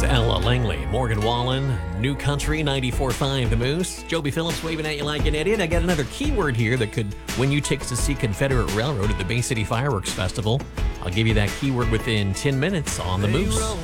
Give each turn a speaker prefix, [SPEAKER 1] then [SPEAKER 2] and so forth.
[SPEAKER 1] is Ella Langley, Morgan Wallen, New Country 94.5 The Moose. Joby Phillips waving at you like an idiot. I got another keyword here that could win you tickets to see Confederate Railroad at the Bay City Fireworks Festival. I'll give you that keyword within 10 minutes on The Moose.